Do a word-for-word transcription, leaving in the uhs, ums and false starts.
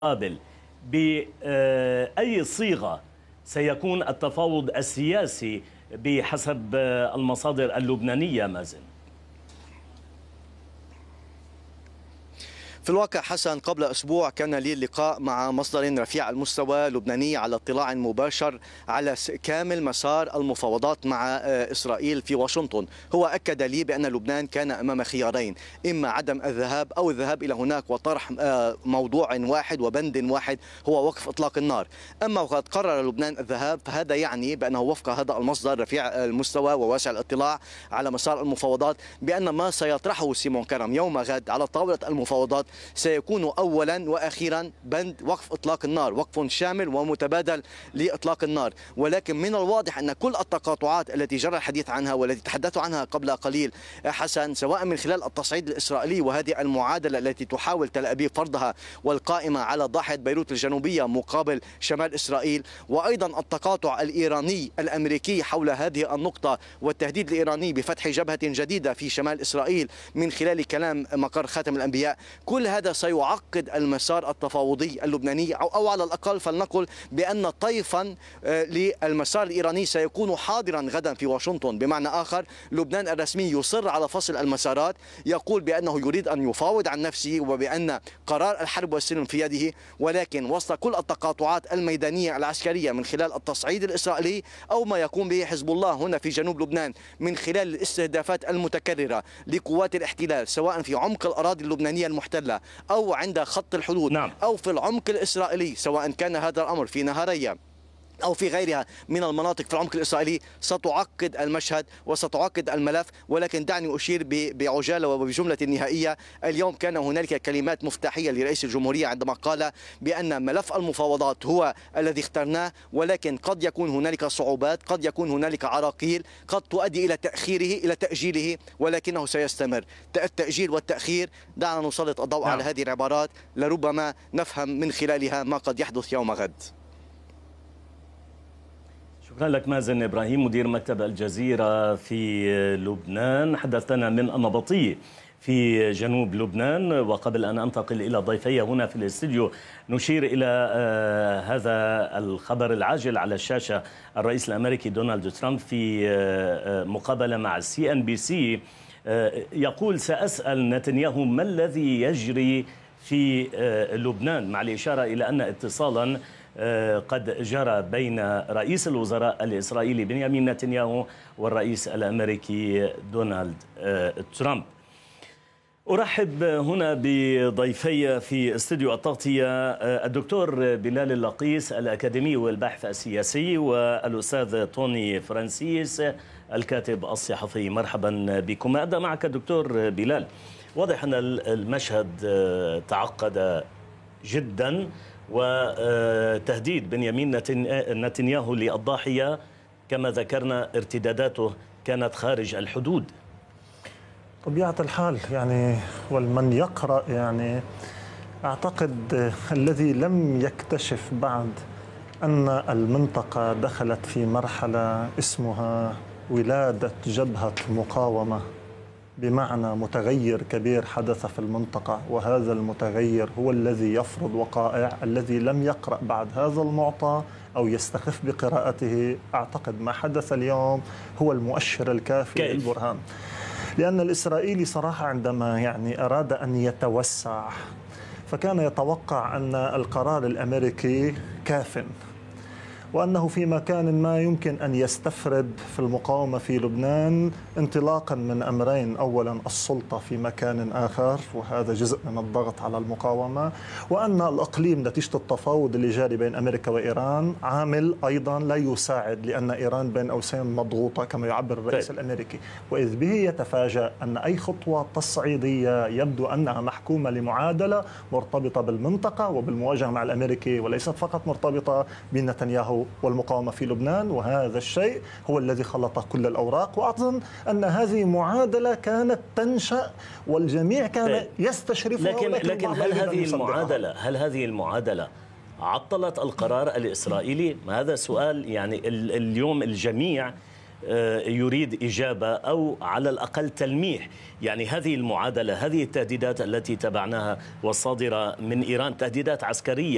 قابل بأي صيغة سيكون التفاوض السياسي بحسب المصادر اللبنانية مازن؟ في الواقع حسن، قبل أسبوع كان لي اللقاء مع مصدر رفيع المستوى لبناني على اطلاع مباشر على كامل مسار المفاوضات مع إسرائيل في واشنطن. هو أكد لي بأن لبنان كان أمام خيارين، إما عدم الذهاب أو الذهاب إلى هناك وطرح موضوع واحد وبند واحد هو وقف إطلاق النار. أما وقد قرر لبنان الذهاب فهذا يعني بأنه وفق هذا المصدر رفيع المستوى وواسع الاطلاع على مسار المفاوضات بأن ما سيطرحه سيمون كرم يوم غد على طاولة المفاوضات سيكون أولا وأخيرا بند وقف إطلاق النار، وقف شامل ومتبادل لإطلاق النار. ولكن من الواضح أن كل التقاطعات التي جرى الحديث عنها والتي تحدثوا عنها قبل قليل حسن، سواء من خلال التصعيد الإسرائيلي وهذه المعادلة التي تحاول تل أبيب فرضها والقائمة على ضاحية بيروت الجنوبية مقابل شمال إسرائيل، وأيضا التقاطع الإيراني الأمريكي حول هذه النقطة والتهديد الإيراني بفتح جبهة جديدة في شمال إسرائيل من خلال كلام مقر خاتم الأنبياء. كل هذا سيعقد المسار التفاوضي اللبناني، أو, أو على الأقل فلنقل بأن طيفا للمسار الإيراني سيكون حاضرا غدا في واشنطن. بمعنى آخر، لبنان الرسمي يصر على فصل المسارات، يقول بأنه يريد أن يفاوض عن نفسه وبأن قرار الحرب والسلم في يده، ولكن وسط كل التقاطعات الميدانية العسكرية من خلال التصعيد الإسرائيلي أو ما يقوم به حزب الله هنا في جنوب لبنان من خلال الاستهدافات المتكررة لقوات الاحتلال سواء في عمق الأراضي اللبنانية المحتلة أو عند خط الحدود، نعم. أو في العمق الإسرائيلي، سواء كان هذا الأمر في نهارية أو في غيرها من المناطق في العمق الإسرائيلي، ستعقد المشهد وستعقد الملف. ولكن دعني أشير بعجالة وبجملة نهائية. اليوم كان هنالك كلمات مفتاحية لرئيس الجمهورية عندما قال بأن ملف المفاوضات هو الذي اخترناه، ولكن قد يكون هنالك صعوبات، قد يكون هنالك عراقيل، قد تؤدي إلى تأخيره إلى تأجيله، ولكنه سيستمر. التأجيل والتأخير، دعنا نسلط الضوء نعم. على هذه العبارات لربما نفهم من خلالها ما قد يحدث يوم غد. شكرا لك مازن إبراهيم، مدير مكتب الجزيرة في لبنان، حدثنا من النبطية في جنوب لبنان. وقبل أن أنتقل إلى ضيفي هنا في الاستوديو، نشير إلى آه هذا الخبر العاجل على الشاشة. الرئيس الأمريكي دونالد ترامب في آه مقابلة مع السي إن بي سي آه يقول: سأسأل نتنياهو ما الذي يجري في آه لبنان، مع الإشارة إلى أن اتصالا قد جرى بين رئيس الوزراء الإسرائيلي بنيامين نتنياهو والرئيس الأمريكي دونالد ترامب. أرحب هنا بضيفي في استوديو التغطية، الدكتور بلال اللقيس الأكاديمي والباحث السياسي، والأستاذ توني فرانسيس الكاتب الصحفي. مرحبا بكم. أبدأ معك دكتور بلال. واضح أن المشهد تعقد جدا، وتهديد بنيامين نتنياهو للضاحية كما ذكرنا ارتداداته كانت خارج الحدود. طبيعة الحال يعني، والمن يقرأ يعني أعتقد الذي لم يكتشف بعد أن المنطقة دخلت في مرحلة اسمها ولادة جبهة مقاومة، بمعنى متغير كبير حدث في المنطقة، وهذا المتغير هو الذي يفرض وقائع. الذي لم يقرأ بعد هذا المعطى أو يستخف بقراءته، أعتقد ما حدث اليوم هو المؤشر الكافي للبرهان. لأن الإسرائيلي صراحة عندما يعني أراد أن يتوسع فكان يتوقع أن القرار الأمريكي كاف، وأنه في مكان ما يمكن أن يستفرد في المقاومة في لبنان انطلاقا من أمرين: أولا السلطة في مكان آخر، وهذا جزء من الضغط على المقاومة، وأن الإقليم نتيجة التفاوض اللي جاري بين أمريكا وإيران عامل أيضا لا يساعد، لأن إيران بين أوسين مضغوطة كما يعبر الرئيس طيب. الأمريكي. وإذ به يتفاجأ أن أي خطوة تصعيدية يبدو أنها محكومة لمعادلة مرتبطة بالمنطقة وبالمواجهة مع الأمريكي، وليست فقط مرتبطة بنتنياهو والمقاومة في لبنان. وهذا الشيء هو الذي خلط كل الأوراق. وأظن أن هذه معادلة كانت تنشأ والجميع كان يستشرفها. لكن, لكن هل هذه المعادلة هل هذه المعادلة عطلت القرار الإسرائيلي؟ هذا سؤال يعني اليوم الجميع يريد إجابة أو على الأقل تلميح. يعني هذه المعادلة، هذه التهديدات التي تبعناها والصادرة من إيران، تهديدات عسكرية